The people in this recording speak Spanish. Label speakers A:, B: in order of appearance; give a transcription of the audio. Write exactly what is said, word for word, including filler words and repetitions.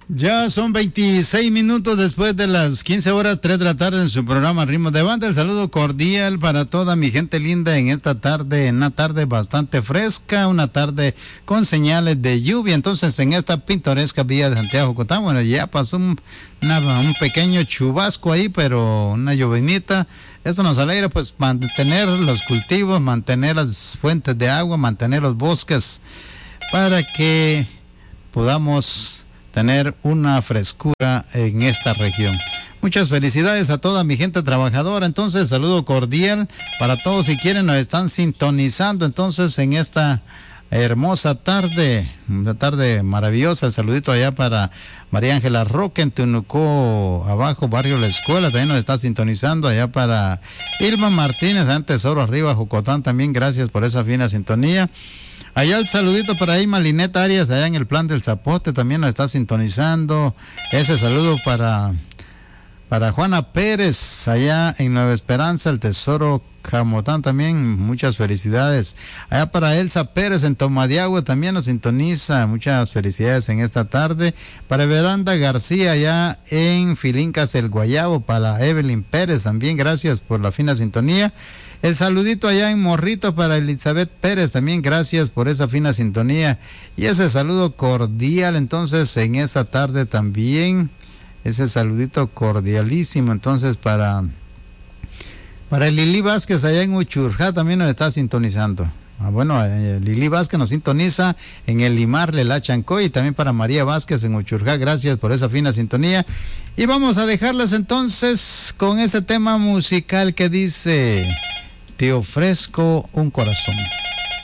A: Ya son veintiséis minutos después de las quince horas, tres de la tarde en su programa Ritmos de Banda. El saludo cordial para toda mi gente linda en esta tarde, en una tarde bastante fresca, una tarde con señales de lluvia. Entonces, en esta pintoresca vía de Santiago Jocotán, bueno, ya pasó un, una, un pequeño chubasco ahí, pero una llovinita. Eso nos alegra, pues, mantener los cultivos, mantener las fuentes de agua, mantener los bosques, para que podamos tener una frescura en esta región. Muchas felicidades a toda mi gente trabajadora. Entonces, saludo cordial para todos. Si quieren, nos están sintonizando entonces en esta hermosa tarde, una tarde maravillosa. El saludito allá para María Ángela Roque en Tunucó, abajo, barrio La Escuela, también nos está sintonizando. Allá para Irma Martínez, en Tesoro Arriba, Jocotán, también gracias por esa fina sintonía. Allá el saludito para Ima Lineta Arias, allá en el Plan del Zapote, también nos está sintonizando. Ese saludo para, para Juana Pérez, allá en Nueva Esperanza, el Tesoro Jamotán, también muchas felicidades. Allá para Elsa Pérez en Tomadiagua también nos sintoniza, muchas felicidades en esta tarde. Para Veranda García allá en Filincas El Guayabo, para Evelyn Pérez también, gracias por la fina sintonía. El saludito allá en Morrito para Elizabeth Pérez, también gracias por esa fina sintonía. Y ese saludo cordial entonces en esta tarde también, ese saludito cordialísimo entonces para... Para Lili Vázquez allá en Uchurjá también nos está sintonizando. Ah, bueno, eh, Lili Vázquez nos sintoniza en el Limar Lela Chancoy, y también para María Vázquez en Uchurjá, gracias por esa fina sintonía. Y vamos a dejarles entonces con ese tema musical que dice: te ofrezco un corazón.